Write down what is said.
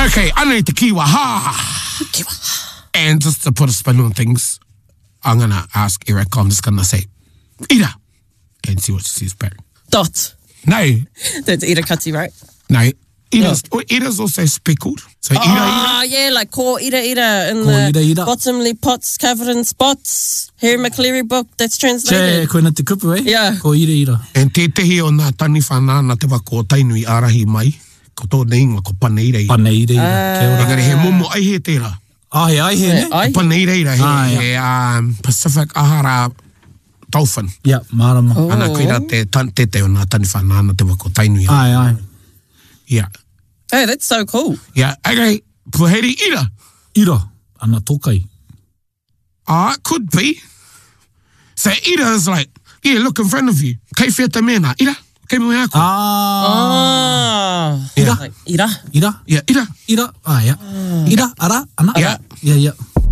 Okay, anei te kiwa ha. And just to put a spin on things, I'm going to ask Erica, I'm just going to say, ira. And see what she says back. Dot. No. That's ira kati, right? No. Ira's also speckled. So ira. Yeah, like ko ira in Ko the ira. bottomly pots covered in spots. Harry McCleary book that's translated. Koina te kupu, eh? Yeah. Ko ira. And te tehi o nā tani whanāna te wako o tainui arahi mai. Ko tō neinga ko paneira ira. Paneira ira. Kia ora. Engari he momo ai he tērā. Ai, ne? Ai. Paneira ira he Pacific Ahara dolphin. Yeah, marama. Ana koira te te o nā tani whanāna te wako o tainui. Ai. Yeah. Hey, that's so cool. Yeah, okay. Puheri ira. Ira. Ana tokai. Could be. So ira is like, yeah, look in front of you. Kei whea te mena. Ira. Kei mo ako. Ira. Like, ira. Ira. Yeah, ira. Ira. Yeah. Ira. Ara. Ana. Yeah. Yeah.